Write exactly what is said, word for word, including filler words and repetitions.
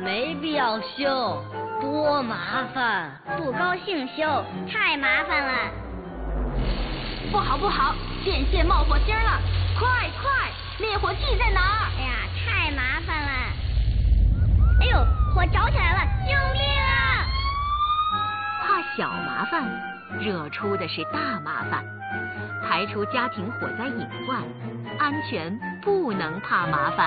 没必要修，多麻烦。 不高兴修，太麻烦了。 不好不好，电线冒火星了！快快，灭火器在哪儿？ 哎呀，太麻烦了！哎呦，火着起来了！救命啊！ 怕小麻烦，惹出的是大麻烦。排除家庭火灾隐患，安全不能怕麻烦。